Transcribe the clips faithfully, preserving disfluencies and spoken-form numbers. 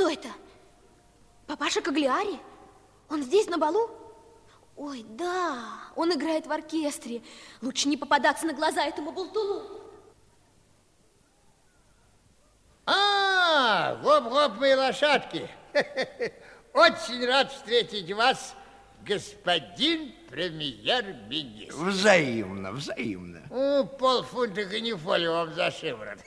Кто это? Папаша Каглиари? Он здесь, на балу? Ой, да, он играет в оркестре. Лучше не попадаться на глаза этому болтуну. А, гоп-гоп, мои лошадки. Очень рад встретить вас, господин премьер-министр. Взаимно, взаимно. Ну, полфунта канифоли вам за шиворот.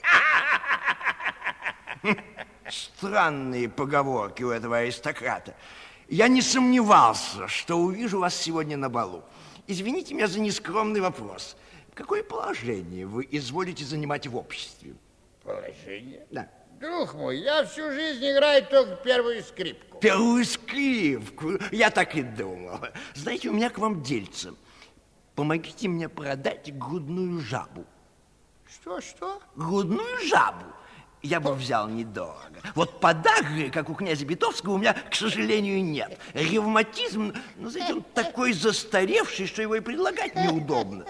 Странные поговорки у этого аристократа. Я не сомневался, что увижу вас сегодня на балу. Извините меня за нескромный вопрос. Какое положение вы изволите занимать в обществе? Положение? Да. Друг мой, я всю жизнь играю только первую скрипку. Первую скрипку? Я так и думал. Знаете, у меня к вам дельце. Помогите мне продать грудную жабу. Что, что? Грудную жабу. Я бы взял недорого. Вот подагры, как у князя Битовского, у меня, к сожалению, нет. Ревматизм, ну, знаете, он такой застаревший, что его и предлагать неудобно.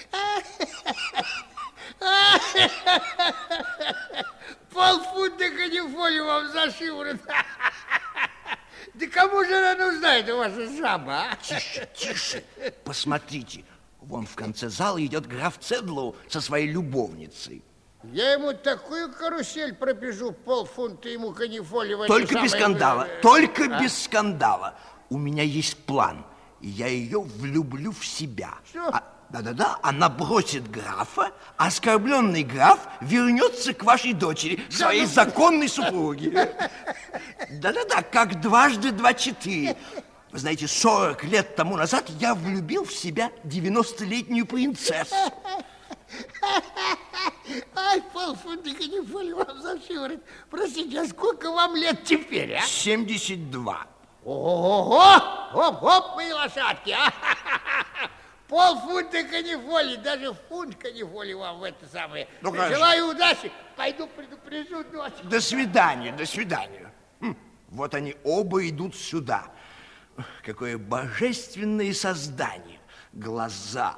Полфунта канифоли вам за шиворот. Да кому же она нужна, эта ваша жаба, а? Тише, тише. Посмотрите, вон в конце зала идет граф Цедлоу со своей любовницей. Я ему такую карусель пробежу, полфунта ему канифоли. Только без скандала, только а? без скандала. У меня есть план, и я ее влюблю в себя. Что? А, да-да-да, она бросит графа, а оскорбленный граф вернется к вашей дочери, своей законной супруге. Да-да-да, как дважды два четыре. Вы знаете, сорок лет тому назад я влюбил в себя девяностолетнюю принцессу. Ай, полфунта канифоли вам за шиворот. Простите, а сколько вам лет теперь, а? семьдесят два. Ого! Оп-оп, мои лошадки, а? Полфунта канифоли, даже фунт канифоли вам в это самое. Ну, желаю удачи. Пойду предупрежу дочь. До свидания, до свидания. Хм, вот они оба идут сюда. Какое божественное создание. Глаза,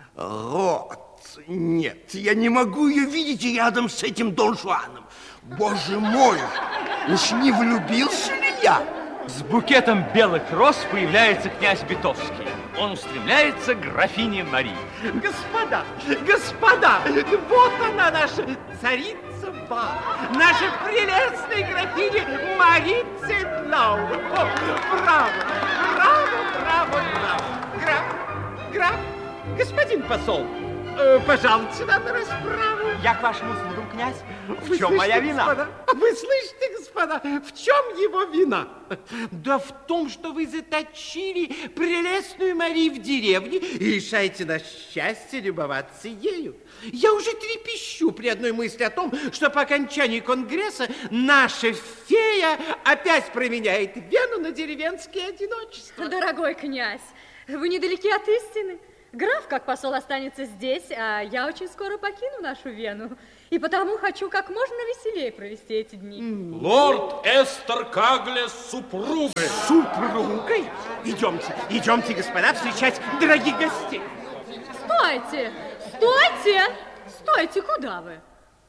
рот. Нет, я не могу ее видеть рядом с этим Дон Жуаном. Боже мой, уж не влюбился ли я? С букетом белых роз появляется князь Битовский. Он устремляется к графине Марии. Господа, господа, вот она, наша царица бала, наша прелестная графиня Мария Цедлоу. Браво, браво, браво, браво. Граф, граф, господин посол, э, пожалуйте нам на расправу. Я к вашим услугам, князь. В Вы чем слышите, моя вина? Господа? Вы слышите, господа, в чем его вина? Да в том, что вы заточили прелестную Марию в деревне и лишаете нас счастья любоваться ею. Я уже трепещу при одной мысли о том, что по окончании конгресса наша фея опять променяет Вену на деревенское одиночество. Дорогой князь, вы недалеки от истины. Граф, как посол, останется здесь, а я очень скоро покину нашу Вену. И потому хочу как можно веселее провести эти дни. Лорд Эстер Кагле с супругой. С супругой? Идемте, идемте, господа, встречать дорогих гостей. Стойте, стойте, стойте, куда вы?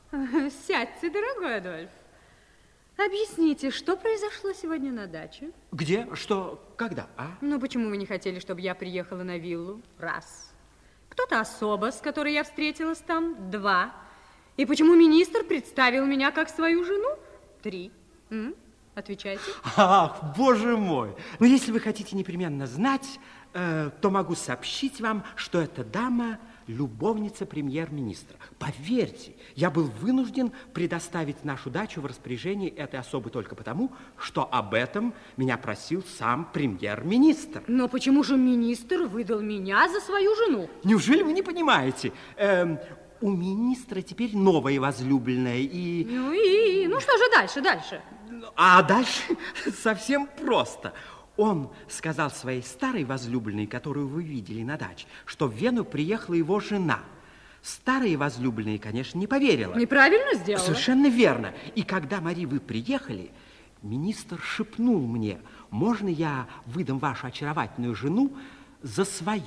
Сядьте, дорогой Адольф. Объясните, что произошло сегодня на даче? Где? Что? Когда? А? Ну, почему вы не хотели, чтобы я приехала на виллу? Раз. Кто-то особа, с которой я встретилась там? Два. И почему министр представил меня как свою жену? Три. М? Отвечайте. Ах, боже мой! Ну, если вы хотите непременно знать, э, то могу сообщить вам, что эта дама любовница премьер-министра. Поверьте, я был вынужден предоставить нашу дачу в распоряжение этой особы только потому, что об этом меня просил сам премьер-министр. Но почему же министр выдал меня за свою жену? Неужели вы не понимаете? Эм, у министра теперь новая возлюбленная и... Ну и... Ну что же дальше, дальше? А дальше совсем просто. Он сказал своей старой возлюбленной, которую вы видели на даче, что в Вену приехала его жена. Старая возлюбленная, конечно, не поверила. Неправильно сделала. Совершенно верно. И когда, Мари, вы приехали, министр шепнул мне, можно я выдам вашу очаровательную жену за свою?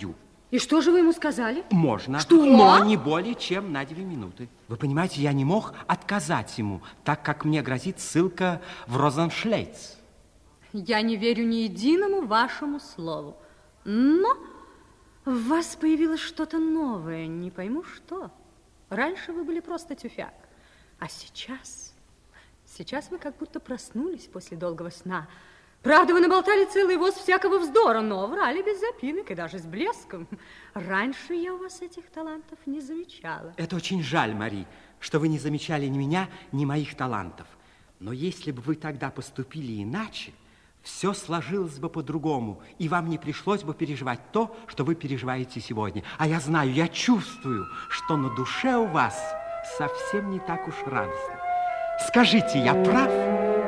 И что же вы ему сказали? Можно, Что? но не более чем на две минуты. Вы понимаете, я не мог отказать ему, так как мне грозит ссылка в Розеншлейц. Я не верю ни единому вашему слову. Но в вас появилось что-то новое, не пойму что. Раньше вы были просто тюфяк, а сейчас... Сейчас вы как будто проснулись после долгого сна. Правда, вы наболтали целый воз всякого вздора, но врали без запинок и даже с блеском. Раньше я у вас этих талантов не замечала. Это очень жаль, Мари, что вы не замечали ни меня, ни моих талантов. Но если бы вы тогда поступили иначе, все сложилось бы по-другому, и вам не пришлось бы переживать то, что вы переживаете сегодня. А я знаю, я чувствую, что на душе у вас совсем не так уж радостно. Скажите, я прав?